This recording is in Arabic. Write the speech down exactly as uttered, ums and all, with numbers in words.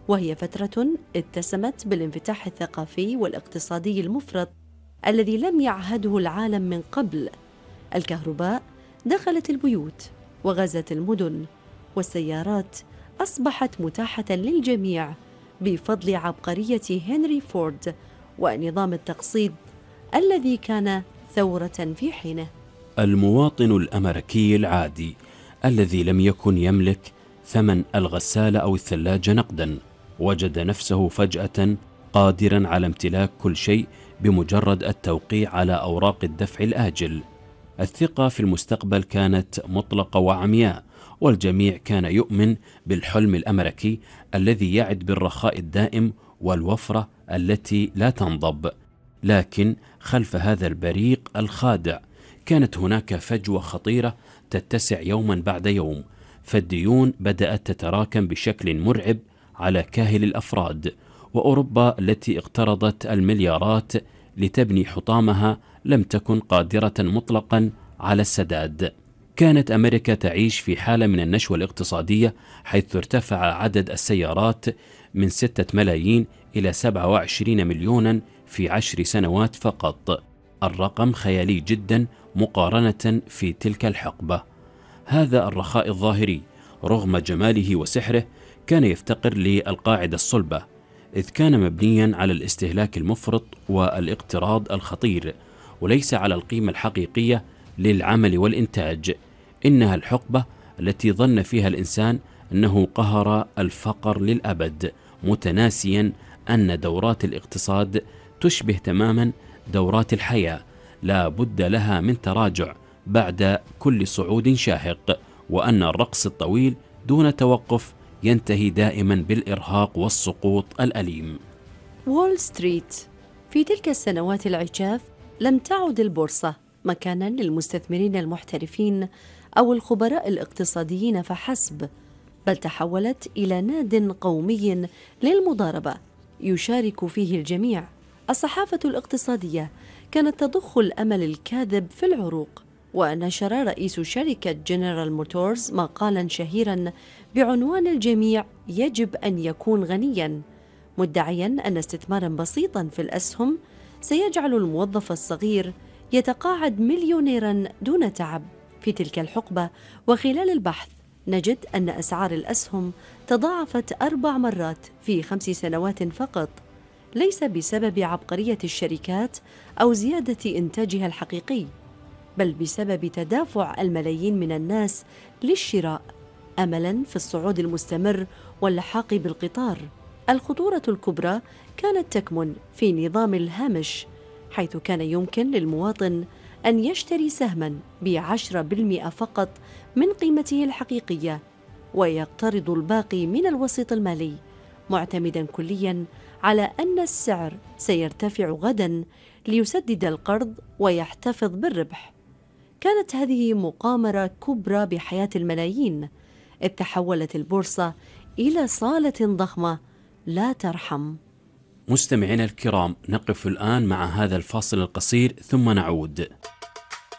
وهي فترة اتسمت بالانفتاح الثقافي والاقتصادي المفرط الذي لم يعهده العالم من قبل. الكهرباء دخلت البيوت وغزت المدن، والسيارات أصبحت متاحة للجميع بفضل عبقرية هنري فورد ونظام التقسيط الذي كان ثورة في حينه. المواطن الأمريكي العادي الذي لم يكن يملك ثمن الغسالة أو الثلاجة نقدا وجد نفسه فجأة قادرا على امتلاك كل شيء بمجرد التوقيع على أوراق الدفع الآجل. الثقة في المستقبل كانت مطلقة وعمياء، والجميع كان يؤمن بالحلم الأمريكي الذي يعد بالرخاء الدائم والوفرة التي لا تنضب. لكن خلف هذا البريق الخادع كانت هناك فجوة خطيرة تتسع يوما بعد يوم، فالديون بدأت تتراكم بشكل مرعب على كاهل الأفراد، وأوروبا التي اقترضت المليارات لتبني حطامها لم تكن قادرة مطلقا على السداد. كانت أمريكا تعيش في حالة من النشوة الاقتصادية، حيث ارتفع عدد السيارات من ستة ملايين إلى سبعة وعشرين مليونا في عشر سنوات فقط. الرقم خيالي جدا مقارنة في تلك الحقبة. هذا الرخاء الظاهري رغم جماله وسحره كان يفتقر للقاعدة الصلبة، إذ كان مبنيا على الاستهلاك المفرط والاقتراض الخطير، وليس على القيمة الحقيقية للعمل والإنتاج. إنها الحقبة التي ظن فيها الإنسان أنه قهر الفقر للأبد، متناسيا أن دورات الاقتصاد تشبه تماما دورات الحياة، لا بد لها من تراجع بعد كل صعود شاهق، وأن الرقص الطويل دون توقف ينتهي دائما بالإرهاق والسقوط الأليم. وول ستريت. في تلك السنوات العجاف لم تعد البورصة مكانا للمستثمرين المحترفين أو الخبراء الاقتصاديين فحسب، بل تحولت إلى ناد قومي للمضاربة يشارك فيه الجميع. الصحافة الاقتصادية كانت تضخ الأمل الكاذب في العروق، ونشر رئيس شركة جنرال موتورز مقالا شهيرا بعنوان الجميع يجب أن يكون غنيا، مدعيا أن استثمارا بسيطا في الأسهم سيجعل الموظف الصغير يتقاعد مليونيرا دون تعب. في تلك الحقبة وخلال البحث نجد أن أسعار الأسهم تضاعفت أربع مرات في خمس سنوات فقط، ليس بسبب عبقرية الشركات أو زيادة إنتاجها الحقيقي، بل بسبب تدافع الملايين من الناس للشراء أملاً في الصعود المستمر واللحاق بالقطار. الخطورة الكبرى كانت تكمن في نظام الهامش، حيث كان يمكن للمواطن أن يشتري سهماً بعشرة بالمئة فقط من قيمته الحقيقية، ويقترض الباقي من الوسيط المالي، معتمداً كلياً على أن السعر سيرتفع غداً ليسدد القرض ويحتفظ بالربح. كانت هذه مقامرة كبرى بحياة الملايين، إذ تحولت البورصة إلى صالة ضخمة لا ترحم. مستمعينا الكرام، نقف الآن مع هذا الفاصل القصير ثم نعود.